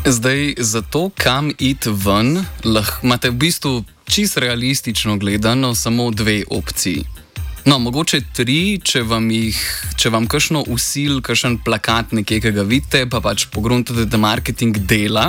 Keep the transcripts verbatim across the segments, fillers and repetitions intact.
Zdaj, za to, kam iti ven, lahko imate v bistvu čisto realistično gledano samo dve opciji. No, mogoče tri, če vam jih, če vam kakšno usil, kakšen plakat nekaj, ki ga vidite, pa pač pogruntate, da marketing dela.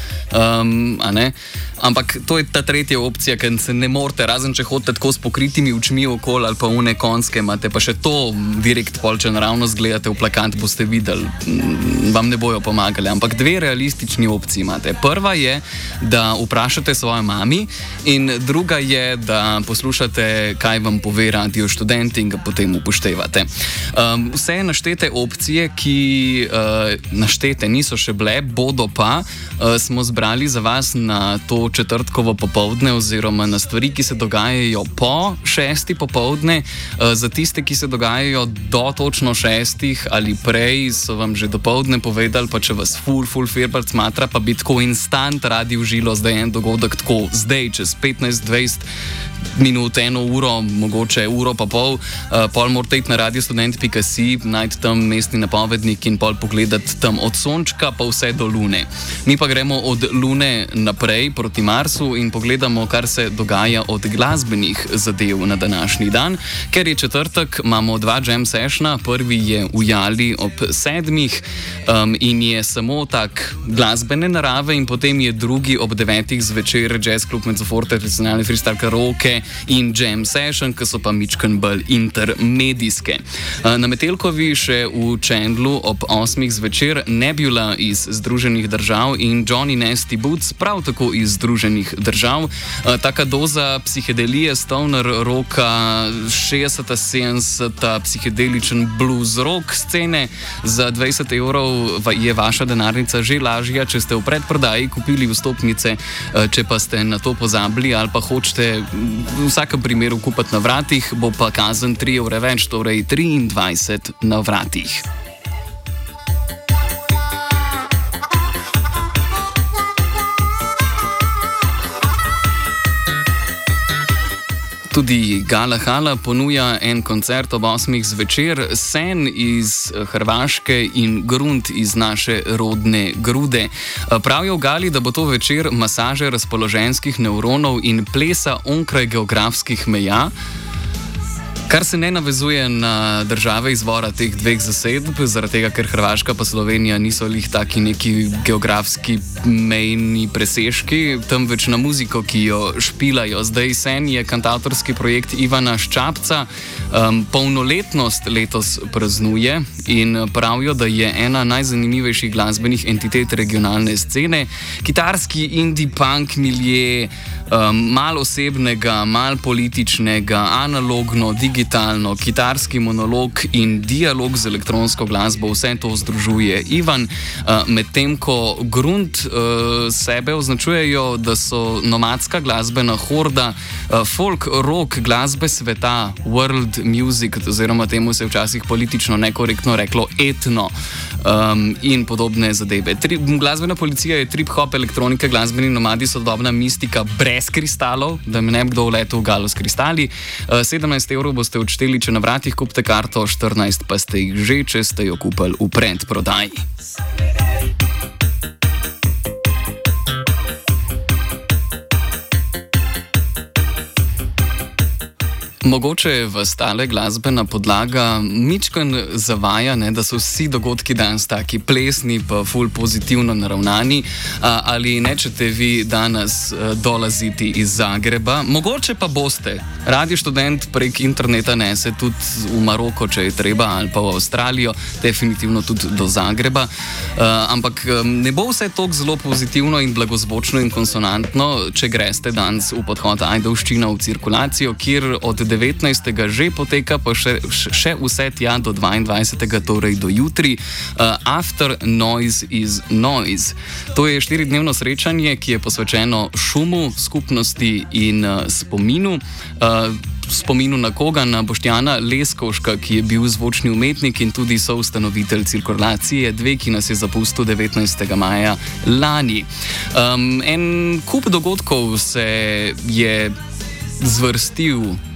Um, Ampak to je ta tretja opcija, ker se ne morete, razen če hodite tako s pokritimi očmi okoli ali pa une konske, imate pa še to direkt pol, če naravno zgledate v plakat, boste videli, vam ne bojo pomagali. Ampak dve realistični opciji imate. Prva je, da vprašate svojo mami, in druga je, da poslušate, kaj vam pove Radio Študent in ga potem upoštevate. Um, vse naštete opcije, ki uh, naštete niso še bile, bodo pa, uh, smo zbrali za vas na to četrtkovo popoldne oziroma na stvari, ki se dogajajo po šesti popoldne. Za tiste, ki se dogajajo do točno šestih ali prej, so vam že dopoldne povedali, pa če vas ful, ful firbar smatra, pa bi tako instant radi užilo zdaj en dogodek tako zdaj, čez petnajst dvajset minut, eno uro, mogoče uro pa pol, uh, pol morate iti na radio student pika si, najti tam mestni napovednik in pol pogledati tam od sončka pa vse do lune. Mi pa gremo od lune naprej proti Marsu in pogledamo, kar se dogaja od glasbenih zadev na današnji dan. Ker je četrtek, imamo dva jam sessiona, prvi je v Jali ob sedmih um, in je samo tak glasbene narave, in potem je drugi ob devetih zvečer, Jazz Klub Mezzoforte, tradicionalni freestyle karaoke in jam session, ki so pa mičken bolj intermedijske. Na Metelkovi še v Chandlu ob osmih zvečer Nebula iz Združenih držav in Johnny Nasty Boots prav tako iz Združenih držav. Taka doza psihedelije, stoner rocka, šestdeseta, sedemdeseta, psihedeličen blues rock scene. Za dvajset evrov je vaša denarnica že lažja, če ste v predprodaji kupili vstopnice, če pa ste na to pozabili ali pa hočete v vsakem primeru kupiti na vratih, bo pa kazen tri evre več, torej triindvajset na vratih. Tudi Gala Hala ponuja en koncert ob osmih zvečer, Sen iz Hrvaške in Grunt iz naše rodne Grude. Pravijo v Gali, da bo to večer masaže razpoloženjskih nevronov in plesa onkraj geografskih meja, kar se ne navezuje na države izvora teh dveh zasedb, zaradi tega, ker Hrvaška pa Slovenija niso lih taki neki geografski mejni presežki, temveč na muziko, ki jo špilajo. Zdaj Sen je kantavtorski projekt Ivana Ščapca, um, polnoletnost letos praznuje in pravijo, da je ena najzanimivejših glasbenih entitet regionalne scene. Kitarski indie punk milje, um, mal osebnega, mal političnega, analogno, digitalno, kitarski monolog in dialog z elektronsko glasbo, vse to združuje Ivan, uh, medtem ko Grunt uh, sebe označujejo, da so nomadska glasbena horda, uh, folk rock glasbe sveta, world music, oziroma temu se je včasih politično nekorektno reklo etno, um, in podobne zadeve. Tri, glasbena policija je trip-hop, elektronika, glasbeni nomadi, sodobna mistika brez kristalov, da mi ne bi kdo vletel v Galo s kristali. Uh, sedemnajst evrov boste odšteli, če na vratih kupite karto, štirinajst pa ste jih že, če ste jo kupili v predprodaji. Mogoče vas tale glasbena podlaga mičken zavaja, ne, da so vsi dogodki danes taki plesni pa ful pozitivno naravnani, a, ali nečete vi danes a, dolaziti iz Zagreba. Mogoče pa boste. Radio Študent prek interneta nese tudi v Maroko, če je treba, ali pa v Avstralijo, definitivno tudi do Zagreba. A, ampak ne bo vse toliko zelo pozitivno in blagozvočno in konsonantno, če greste danes v podhod Ajdovščina v cirkulacijo, kjer od devetnajstega že poteka, pa še, še vse tja do dvaindvajsetega, torej do jutri. Uh, After Noise is Noise. To je štiridnevno srečanje, ki je posvečeno šumu, skupnosti in uh, spominu. Uh, spominu na koga? Na Boštjana Leskovška, ki je bil zvočni umetnik in tudi soustanovitelj cirkulacije dve, ki nas je zapustil devetnajstega maja lani. Um, en kup dogodkov se je zvrstil